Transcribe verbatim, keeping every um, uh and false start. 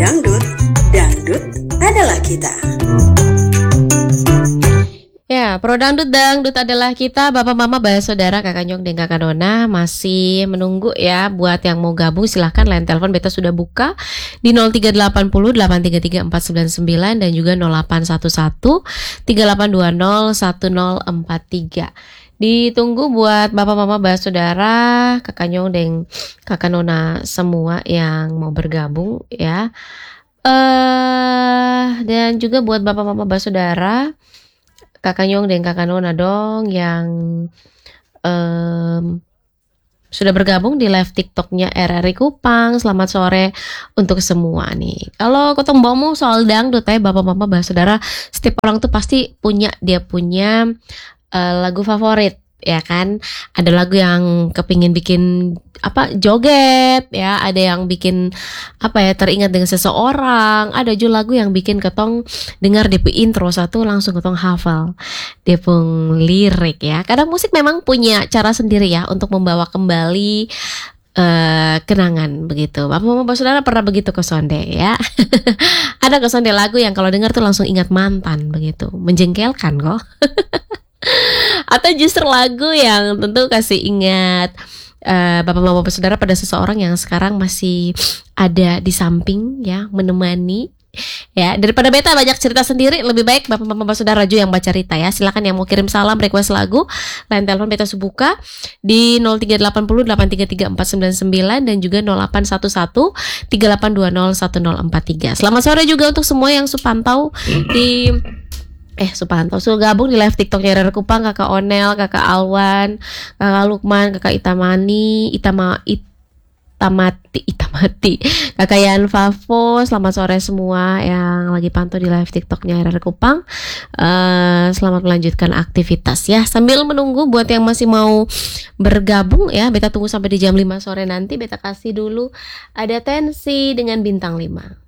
Dangdut, dangdut adalah kita. Ya, Pro Dangdut Dangdut adalah kita. Bapak Mama, Bapak Saudara, Kakak Nyong dan Kakak Nona masih menunggu ya. Buat yang mau gabung silahkan, line telepon Beta sudah buka di nol tiga delapan nol delapan tiga tiga empat sembilan sembilan dan juga nol delapan satu satu tiga delapan dua nol satu nol empat tiga. Ditunggu buat Bapak Mama, Bapak Saudara, Kakak Nyong dan Kakak Nona semua yang mau bergabung ya. Eh dan juga buat Bapak Mama, Bapak Saudara, Kakak Nyong dan Kakak Nona dong yang um, sudah bergabung di live TikToknya R R I Kupang. Selamat sore untuk semua nih. Kalau kotong ngomong soal dangdut ya, Bapak Mama, Bapak Saudara, setiap orang tuh pasti punya dia punya uh, lagu favorit ya kan. Ada lagu yang kepingin bikin apa joget ya, ada yang bikin apa ya teringat dengan seseorang, ada juga lagu yang bikin ketong dengar di intro satu langsung ketong hafal dia pun lirik ya. Kadang musik memang punya cara sendiri ya untuk membawa kembali uh, kenangan begitu. Bapak Mama, Bapak Saudara pernah begitu ke sonde ya? Ada ke sonde lagu yang kalau dengar tuh langsung ingat mantan begitu, menjengkelkan kok. Atau justru lagu yang tentu kasih ingat uh, Bapak Mama, Bapak Saudara pada seseorang yang sekarang masih ada di samping ya, menemani ya. Daripada Beta banyak cerita sendiri, lebih baik Bapak Mama, Bapak Saudara juga yang baca cerita ya. Silakan yang mau kirim salam, request lagu, line telepon Beta subuka di nol tiga delapan nol delapan tiga tiga empat sembilan sembilan dan juga nol delapan satu satu tiga delapan dua nol satu nol empat tiga. Selamat sore juga untuk semua yang supantau di Eh Supanto sudah gabung di live TikToknya R R I Kupang, Kakak Onel, Kakak Alwan, Kakak Lukman, Kakak Itamani, Itama Itamati, Itamati, Kakak Yan Favo. Selamat sore semua yang lagi pantau di live TikToknya R R I Kupang. Uh, selamat melanjutkan aktivitas ya. Sambil menunggu buat yang masih mau bergabung ya, Beta tunggu sampai di jam lima sore nanti. Beta kasih dulu ada tensi dengan bintang lima.